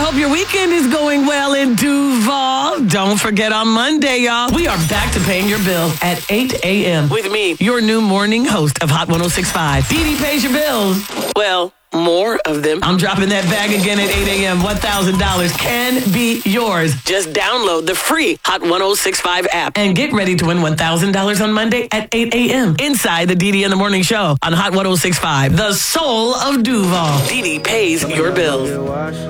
hope your weekend is going well in Duval. Don't forget on Monday, y'all, we are back to paying your bill at 8 a.m. with me, your new morning host of Hot 106.5. Dee Dee pays your bills. Well, more of them. I'm dropping that bag again at 8 a.m. $1,000 can be yours. Just download the free Hot 106.5 app and get ready to win $1,000 on Monday at 8 a.m. inside the Dee Dee in the Morning Show on Hot 106.5, the soul of Duval. Dee Dee pays your bills.